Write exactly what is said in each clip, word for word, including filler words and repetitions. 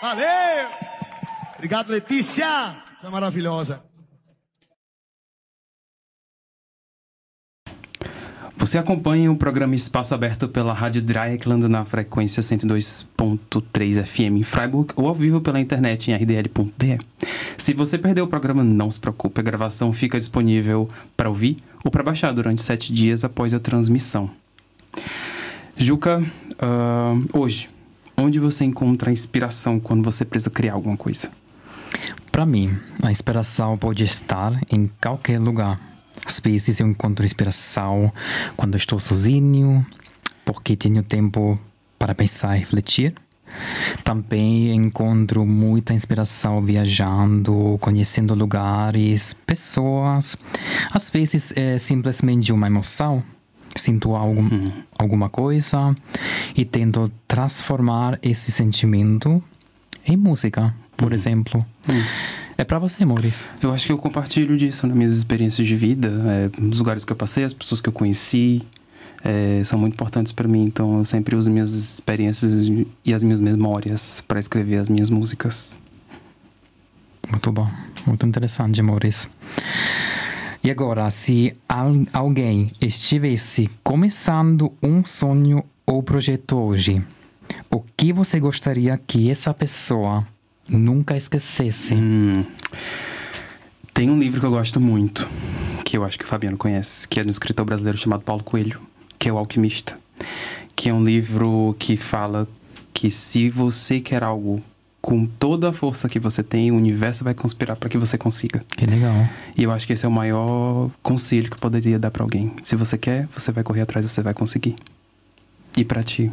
Valeu! Obrigado, Letícia! Você é maravilhosa. Você acompanha o programa Espaço Aberto pela Rádio Dreieckland na frequência cento e dois ponto três F M em Freiburg ou ao vivo pela internet em r d l ponto d e. Se você perdeu o programa, não se preocupe, a gravação fica disponível para ouvir ou para baixar durante sete dias após a transmissão. Juca, uh, hoje, onde você encontra a inspiração quando você precisa criar alguma coisa? Para mim, a inspiração pode estar em qualquer lugar. Às vezes eu encontro inspiração quando estou sozinho, porque tenho tempo para pensar e refletir. Também encontro muita inspiração viajando, conhecendo lugares, pessoas. Às vezes é simplesmente uma emoção. Sinto algo, uhum. alguma coisa e tento transformar esse sentimento em música, por uhum. exemplo. Uhum. É pra você, Maurício. Eu acho que eu compartilho disso nas minhas experiências de vida, é, nos lugares que eu passei, as pessoas que eu conheci, é, são muito importantes pra mim. Então eu sempre uso minhas experiências e as minhas memórias para escrever as minhas músicas. Muito bom, muito interessante, Maurício. E agora, se al- alguém estivesse começando um sonho ou projeto hoje, o que você gostaria que essa pessoa nunca esquecesse? Hum, tem um livro que eu gosto muito, que eu acho que o Fabiano conhece, que é de um escritor brasileiro chamado Paulo Coelho, que é O Alquimista. Que é um livro que fala que se você quer algo com toda a força que você tem, o universo vai conspirar para que você consiga. Que legal. E eu acho que esse é o maior conselho que eu poderia dar para alguém. Se você quer, você vai correr atrás, você vai conseguir. E para ti?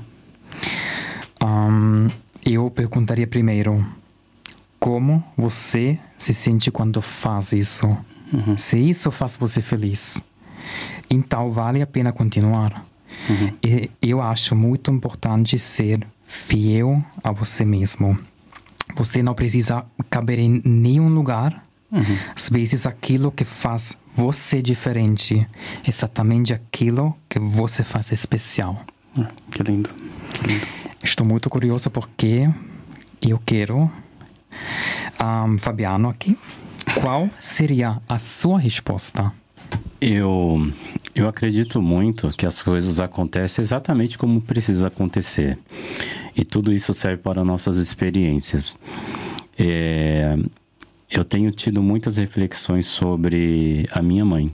Um, eu perguntaria primeiro, como você se sente quando faz isso? Uhum. Se isso faz você feliz, então vale a pena continuar. Uhum. E eu acho muito importante ser fiel a você mesmo. Você não precisa caber em nenhum lugar. Uhum. Às vezes aquilo que faz você diferente, exatamente aquilo que você faz especial. Uhum. Que lindo, que lindo. Estou muito curioso porque eu quero... Um, Fabiano aqui, qual seria a sua resposta? Eu, eu acredito muito que as coisas acontecem exatamente como precisa acontecer. E tudo isso serve para nossas experiências. É, eu tenho tido muitas reflexões sobre a minha mãe.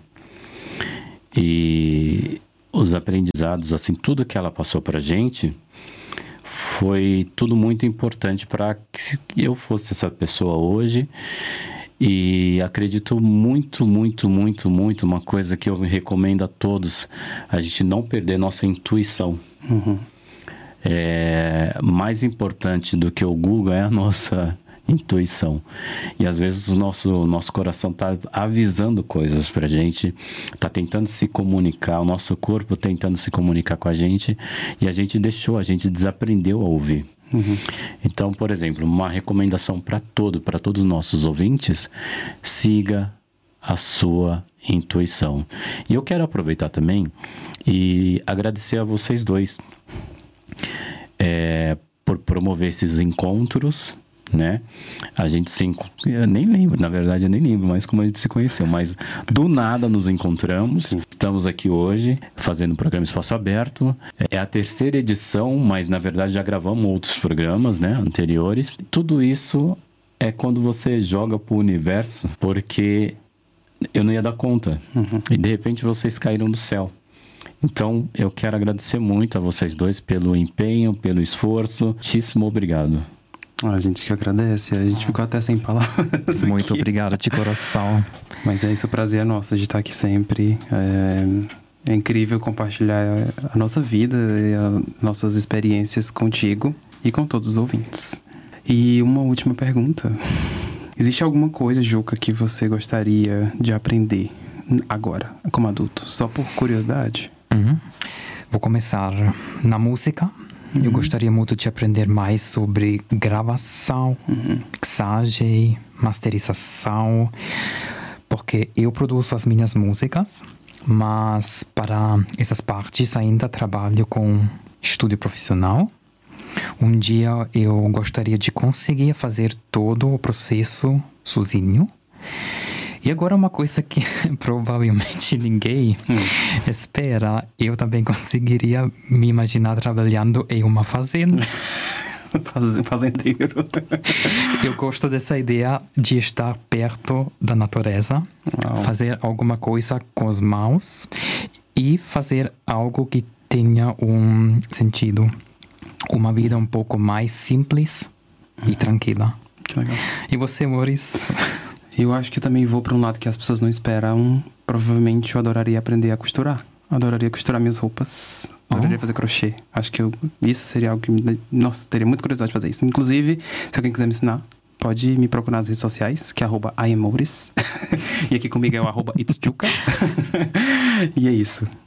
E os aprendizados, assim, tudo que ela passou para a gente... foi tudo muito importante para que eu fosse essa pessoa hoje. E acredito muito, muito, muito, muito, uma coisa que eu recomendo a todos, a gente não perder nossa intuição. Uhum. É, mais importante do que o Google é a nossa intuição. E às vezes o nosso, nosso coração está avisando coisas pra gente, está tentando se comunicar, o nosso corpo tentando se comunicar com a gente, e a gente deixou, a gente desaprendeu a ouvir. Uhum. Então, por exemplo, uma recomendação para todo, para todos os nossos ouvintes: siga a sua intuição. E eu quero aproveitar também e agradecer a vocês dois é, por promover esses encontros, né? A gente se enco... eu nem lembro, na verdade eu nem lembro mais como a gente se conheceu, mas do nada nos encontramos. Sim. Estamos aqui hoje fazendo o programa Espaço Aberto. É a terceira edição, mas na verdade já gravamos outros programas, né, anteriores. Tudo isso é quando você joga pro universo, porque eu não ia dar conta. Uhum. E de repente vocês caíram do céu. Então eu quero agradecer muito a vocês dois pelo empenho, pelo esforço. Muitíssimo obrigado. A gente que agradece, a gente ficou até sem palavras. Muito aqui. Obrigado de coração. Mas é isso, o prazer é nosso de estar aqui sempre. É, é incrível compartilhar a nossa vida e as nossas experiências contigo e com todos os ouvintes. E uma última pergunta. Existe alguma coisa, Juca, que você gostaria de aprender agora, como adulto? Só por curiosidade? Uhum. Vou começar na música. Uhum. Eu gostaria muito de aprender mais sobre gravação, uhum. mixagem, masterização, porque eu produzo as minhas músicas, mas para essas partes ainda trabalho com estúdio profissional, Um dia eu gostaria de conseguir fazer todo o processo sozinho. E agora uma coisa que provavelmente ninguém hum. espera, eu também conseguiria me imaginar trabalhando em uma fazenda. Fazendeiro. Eu gosto dessa ideia de estar perto da natureza, Uau. fazer alguma coisa com as mãos e fazer algo que tenha um sentido. Uma vida um pouco mais simples e tranquila. Que legal. E você, Maurício? Eu acho que eu também vou para um lado que as pessoas não esperam. Provavelmente eu adoraria aprender a costurar. Adoraria costurar minhas roupas. Adoraria oh. fazer crochê. Acho que eu, isso seria algo que me... Nossa, teria muita curiosidade de fazer isso. Inclusive, se alguém quiser me ensinar, pode me procurar nas redes sociais, que é arroba I am Maurício. E aqui comigo é o arroba It's Juca. E é isso.